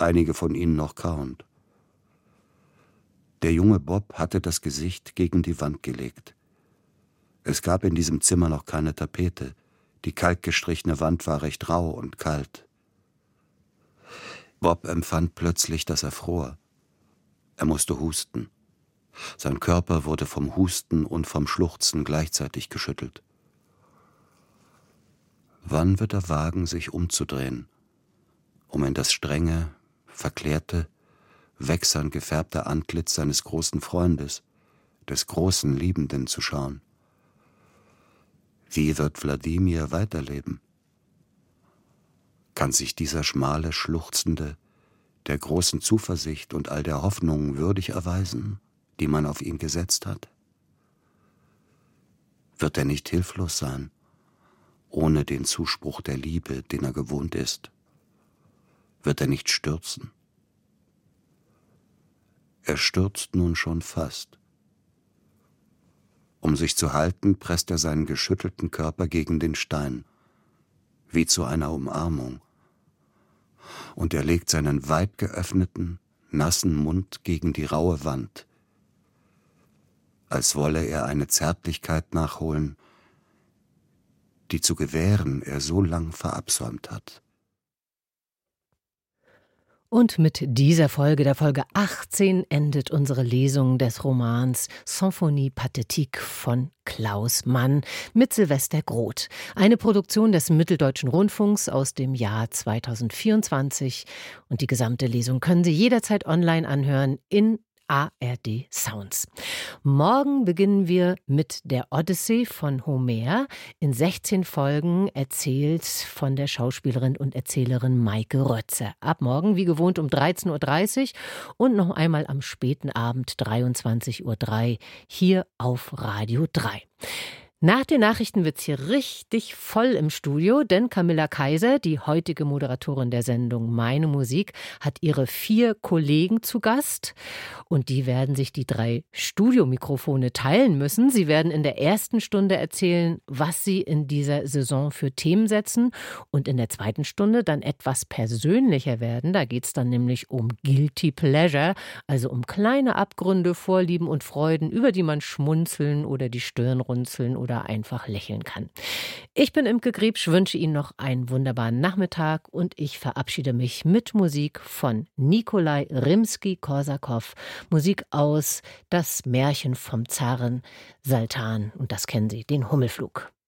einige von ihnen noch kauend. Der junge Bob hatte das Gesicht gegen die Wand gelegt. Es gab in diesem Zimmer noch keine Tapete. Die kalkgestrichene Wand war recht rau und kalt. Bob empfand plötzlich, dass er fror. Er musste husten. Sein Körper wurde vom Husten und vom Schluchzen gleichzeitig geschüttelt. Wann wird er wagen, sich umzudrehen, um in das strenge, verklärte, wächsern gefärbte Antlitz seines großen Freundes, des großen Liebenden zu schauen? Wie wird Wladimir weiterleben? Kann sich dieser schmale, schluchzende, der großen Zuversicht und all der Hoffnungen würdig erweisen, die man auf ihn gesetzt hat? Wird er nicht hilflos sein, ohne den Zuspruch der Liebe, den er gewohnt ist? Wird er nicht stürzen? Er stürzt nun schon fast. Um sich zu halten, presst er seinen geschüttelten Körper gegen den Stein, wie zu einer Umarmung. Und er legt seinen weit geöffneten, nassen Mund gegen die raue Wand, als wolle er eine Zärtlichkeit nachholen, die zu gewähren er so lang verabsäumt hat. Und mit dieser Folge, der Folge 18, endet unsere Lesung des Romans Symphonie Pathétique von Klaus Mann mit Sylvester Groth. Eine Produktion des Mitteldeutschen Rundfunks aus dem Jahr 2024. Und die gesamte Lesung können Sie jederzeit online anhören in ARD Sounds. Morgen beginnen wir mit der Odyssee von Homer, in 16 Folgen erzählt von der Schauspielerin und Erzählerin Maike Rötzer. Ab morgen wie gewohnt um 13.30 Uhr und noch einmal am späten Abend 23.03 Uhr hier auf Radio 3. Nach den Nachrichten wird's hier richtig voll im Studio, denn Camilla Kaiser, die heutige Moderatorin der Sendung Meine Musik, hat ihre 4 Kollegen zu Gast und die werden sich die 3 Studiomikrofone teilen müssen. Sie werden in der ersten Stunde erzählen, was sie in dieser Saison für Themen setzen und in der zweiten Stunde dann etwas persönlicher werden. Da geht's dann nämlich um Guilty Pleasure, also um kleine Abgründe, Vorlieben und Freuden, über die man schmunzeln oder die Stirn runzeln oder einfach lächeln kann. Ich bin Imke Griebsch, wünsche Ihnen noch einen wunderbaren Nachmittag und ich verabschiede mich mit Musik von Nikolai Rimski-Korsakow. Musik aus Das Märchen vom Zaren Saltan und das kennen Sie, den Hummelflug.